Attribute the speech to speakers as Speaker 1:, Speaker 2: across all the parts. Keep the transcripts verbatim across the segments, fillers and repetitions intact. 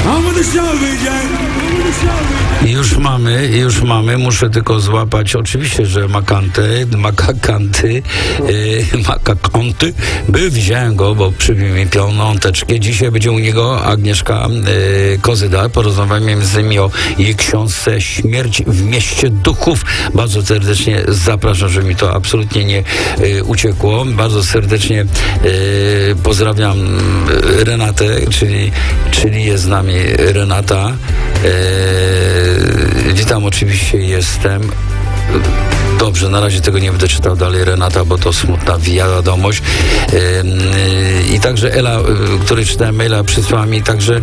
Speaker 1: A będę chciał wyjdzieć.
Speaker 2: Już mamy, już mamy, muszę tylko złapać, oczywiście, że makanty, makakanty, yy, makakanty, by wziąłem go, bo przybił mi piąteczkę. Dzisiaj będzie u niego Agnieszka yy, Kozyda. Porozmawiamy z nimi o jej książce Śmierć w mieście duchów. Bardzo serdecznie zapraszam, żeby mi to absolutnie nie yy, uciekło. Bardzo serdecznie yy, pozdrawiam Renatę, czyli, czyli jest z nami Renata. Yy, witam, oczywiście jestem. Dobrze, na razie tego nie będę czytał dalej, Renata, bo to smutna wiadomość. Yy, I także Ela, yy, której czytałem maila, przysłała mi także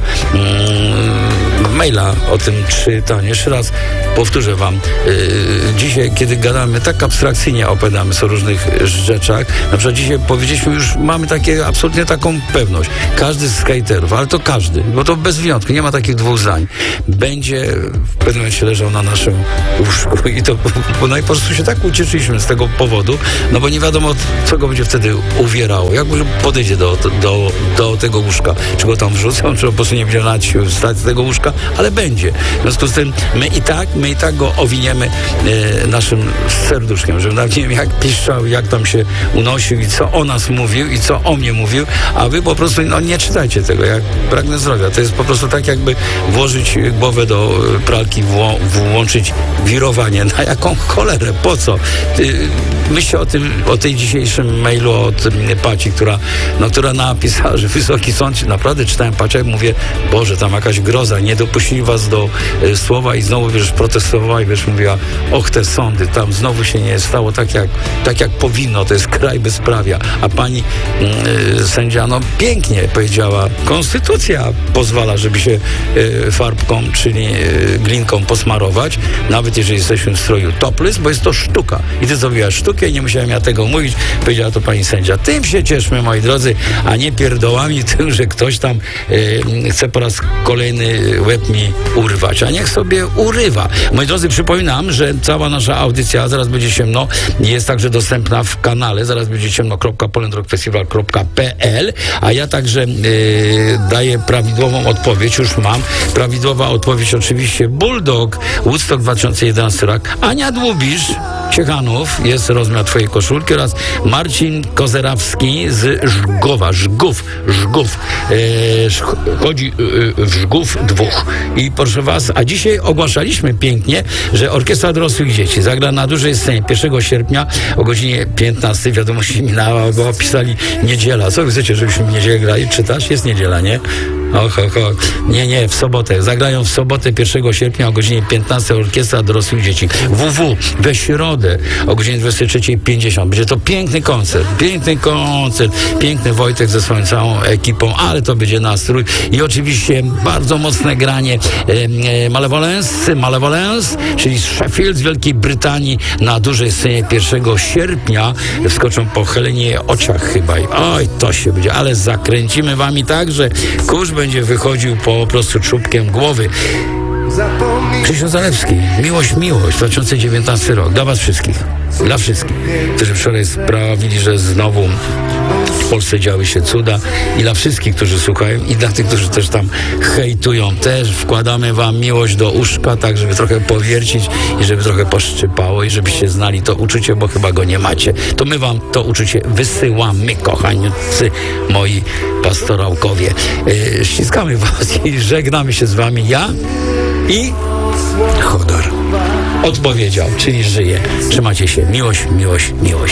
Speaker 2: yy, maila o tym czytaniu. Jeszcze raz powtórzę wam. Yy, dzisiaj, kiedy gadamy, tak abstrakcyjnie opowiadamy o różnych rzeczach. Na przykład dzisiaj powiedzieliśmy, już mamy takie, absolutnie taką pewność. Każdy z skaterów, ale to każdy, bo to bez wyjątku, nie ma takich dwóch zdań, będzie w pewnym momencie leżał na naszym łóżku i to, bo najprościej się tak ucieszyliśmy z tego powodu, no bo nie wiadomo, co go będzie wtedy uwierało. Jak podejdzie do, do, do tego łóżka, czy go tam wrzucą, czy po prostu nie będzie nać wstać z tego łóżka, ale będzie. W związku z tym my i tak, my i tak go owiniemy e, naszym serduszkiem, żeby nawet nie wiem, jak piszczał, jak tam się unosił i co o nas mówił i co o mnie mówił, a wy po prostu no, nie czytajcie tego, jak pragnę zdrowia. To jest po prostu tak, jakby włożyć głowę do pralki, wło, włączyć wirowanie. Na jaką cholerę? Po co? Myślę o tym, o tej dzisiejszym mailu od Paci, która, no, która napisała, że Wysoki Sąd, naprawdę czytałem Pacia i mówię, Boże, tam jakaś groza, nie dopuścili was do e, słowa i znowu, wiesz, protestowała i wiesz, mówiła, och, te sądy, tam znowu się nie stało tak jak, tak jak powinno, to jest kraj bezprawia. A pani e, sędzia, no pięknie powiedziała, konstytucja pozwala, żeby się e, farbką, czyli e, glinką posmarować, nawet jeżeli jesteśmy w stroju topless, bo jest to sztuka. I ty zrobiłaś sztukę i nie musiałem ja tego mówić, powiedziała to pani sędzia. Tym się cieszmy, moi drodzy, a nie pierdołami tym, że ktoś tam e, chce po raz kolejny łeb mi urwać, a niech sobie urywa. Moi drodzy, przypominam, że cała nasza audycja, zaraz będzie ciemno, jest także dostępna w kanale, zaraz będzie ciemno kropka poland rock festival kropka p l, a ja także e, daję prawidłową odpowiedź, już mam. Prawidłowa odpowiedź oczywiście Bulldog, Woodstock dwa tysiące jedenasty rok, Ania Dłubisz, Ciechanów, jest rozmiar twojej koszulki oraz Marcin Kozerawski z Żgowa, Żgów, Żgów, e, chodzi e, w Żgów dwóch. I proszę was, a dzisiaj ogłaszaliśmy pięknie, że Orkiestra Dorosłych Dzieci zagra na dużej scenie pierwszego sierpnia o godzinie piętnastej. Wiadomości minęła, bo pisali niedziela. Co wy chcecie, żebyśmy w niedzielę grali? Czytasz? Jest niedziela, nie? Och, och, och. Nie, nie, w sobotę. Zagrają w sobotę pierwszego sierpnia o godzinie piętnastej Orkiestra Dorosłych Dzieci. W W we środę o godzinie dwudziestej trzeciej pięćdziesiąt. Będzie to piękny koncert. Piękny koncert. Piękny Wojtek ze swoją całą ekipą, ale to będzie nastrój. I oczywiście bardzo mocne granie e, e, Malevolence, Malevolence, czyli z Sheffield z Wielkiej Brytanii na dużej scenie pierwszego sierpnia. Wskoczą po Helenie Ociach chyba. Oj, to się będzie, ale zakręcimy wami tak, że kurz będzie wychodził po prostu czubkiem głowy. Krzysztof Zalewski, Miłość, Miłość, dwa tysiące dziewiętnasty rok. Dla was wszystkich, dla wszystkich, którzy wczoraj sprawili, że znowu w Polsce działy się cuda, i dla wszystkich, którzy słuchają, i dla tych, którzy też tam hejtują, też wkładamy wam miłość do uszka, tak żeby trochę powiercić i żeby trochę poszczypało i żebyście znali to uczucie, bo chyba go nie macie. To my wam to uczucie wysyłamy, kochaniucy moi pastorałkowie. Yy, ściskamy was i żegnamy się z wami. Ja i Chodor odpowiedział, czyli żyje. Trzymajcie się. Miłość, miłość, miłość.